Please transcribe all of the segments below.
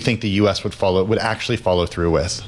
think the U.S. would actually follow through with?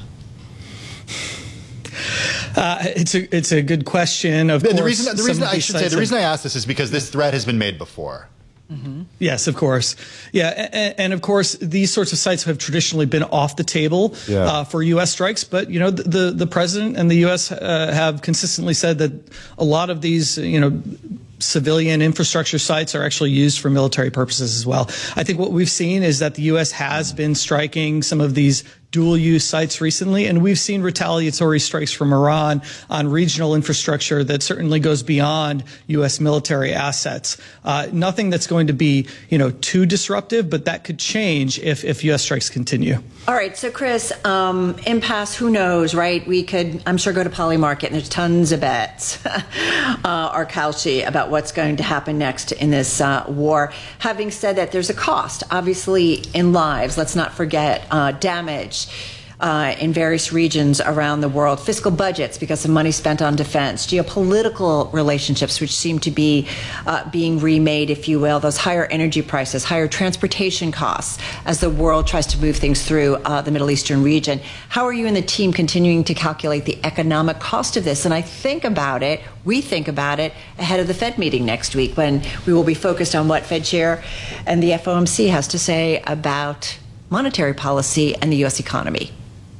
It's a good question. Of course, the reason I ask this is because this threat has been made before. Mm-hmm. Yes, of course. Yeah, and of course, these sorts of sites have traditionally been off the table for U.S. strikes. But the president and the U.S. have consistently said that a lot of these civilian infrastructure sites are actually used for military purposes as well. I think what we've seen is that the U.S. has been striking some of these dual-use sites recently, and we've seen retaliatory strikes from Iran on regional infrastructure that certainly goes beyond U.S. military assets. Nothing that's going to be, too disruptive, but that could change if U.S. strikes continue. All right, so Chris, impasse, who knows, right? We could, I'm sure, go to Polymarket, and there's tons of bets are couchy about what's going to happen next in this war. Having said that, there's a cost, obviously, in lives. Let's not forget damage in various regions around the world, fiscal budgets because of money spent on defense, geopolitical relationships which seem to be being remade, if you will, those higher energy prices, higher transportation costs as the world tries to move things through the Middle Eastern region. How are you and the team continuing to calculate the economic cost of this? And we think about it ahead of the Fed meeting next week when we will be focused on what Fed Chair and the FOMC has to say about monetary policy and the U.S. economy.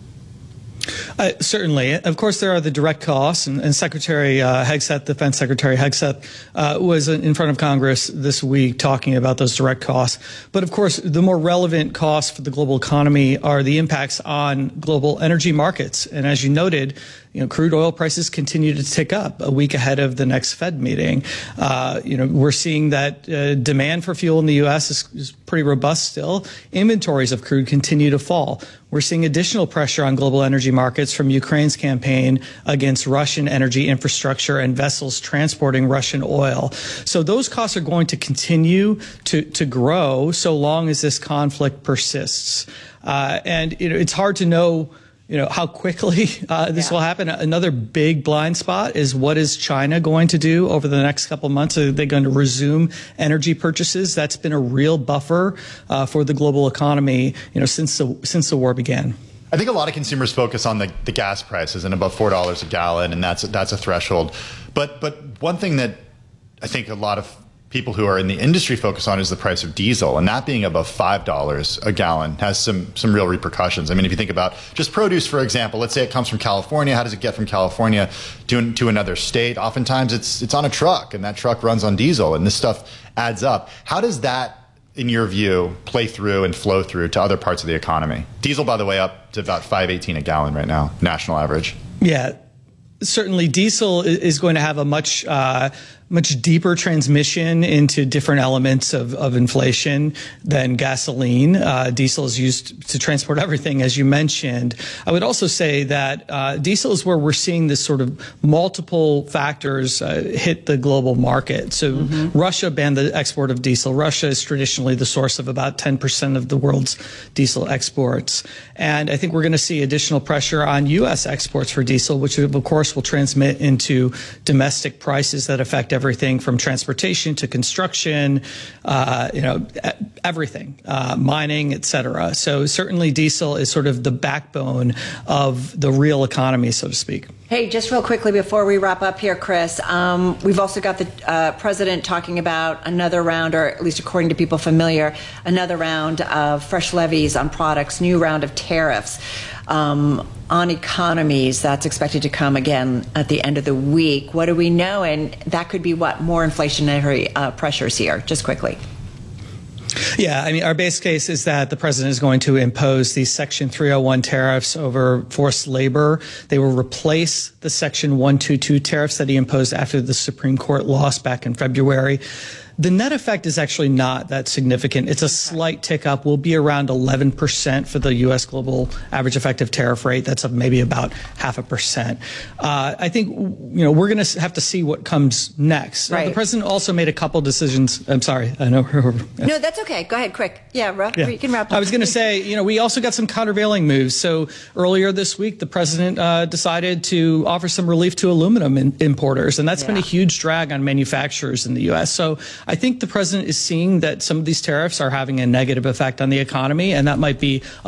Certainly. Of course, there are the direct costs, and Secretary Hegseth, Defense Secretary Hegseth, was in front of Congress this week talking about those direct costs. But of course, the more relevant costs for the global economy are the impacts on global energy markets. And as you noted, crude oil prices continue to tick up a week ahead of the next Fed meeting. We're seeing that demand for fuel in the U.S. is pretty robust still. Inventories of crude continue to fall. We're seeing additional pressure on global energy markets from Ukraine's campaign against Russian energy infrastructure and vessels transporting Russian oil. So those costs are going to continue to grow so long as this conflict persists. And it's hard to know how quickly this will happen. Another big blind spot is what is China going to do over the next couple of months? Are they going to resume energy purchases? That's been a real buffer for the global economy, since the war began. I think a lot of consumers focus on the gas prices and above $4 a gallon, and that's a threshold. But one thing that I think a lot of people who are in the industry focus on is the price of diesel, and that being above $5 a gallon has some real repercussions. I mean, if you think about just produce, for example, let's say it comes from California. How does it get from California to another state? Oftentimes it's on a truck, and that truck runs on diesel, and this stuff adds up. How does that, in your view, play through and flow through to other parts of the economy? Diesel, by the way, up to about $5.18 a gallon right now, national average. Yeah, certainly diesel is going to have a much deeper transmission into different elements of inflation than gasoline. Diesel is used to transport everything, as you mentioned. I would also say that diesel is where we're seeing this sort of multiple factors hit the global market. So Russia banned the export of diesel. Russia is traditionally the source of about 10% of the world's diesel exports. And I think we're going to see additional pressure on U.S. exports for diesel, which of course will transmit into domestic prices that affect everything from transportation to construction, everything, mining, et cetera. So certainly diesel is sort of the backbone of the real economy, so to speak. Hey, just real quickly before we wrap up here, Chris, we've also got the president talking about another round, or at least according to people familiar, another round of fresh levies on products, new round of tariffs on economies. That's expected to come again at the end of the week. What do we know? And that could be what? More inflationary pressures here, just quickly. Yeah, I mean, our base case is that the president is going to impose these Section 301 tariffs over forced labor. They will replace the Section 122 tariffs that he imposed after the Supreme Court lost back in February. The net effect is actually not that significant. It's a slight tick up. We'll be around 11% for the U.S. global average effective tariff rate. That's up maybe about 0.5%. I think, we're going to have to see what comes next. Right. The president also made a couple decisions. I'm sorry. I know. No, that's okay. Go ahead, quick. Yeah, you can wrap up. I was going to say, we also got some countervailing moves. So earlier this week, the president decided to offer some relief to aluminum importers, and that's been a huge drag on manufacturers in the U.S. So I think the president is seeing that some of these tariffs are having a negative effect on the economy, and that might be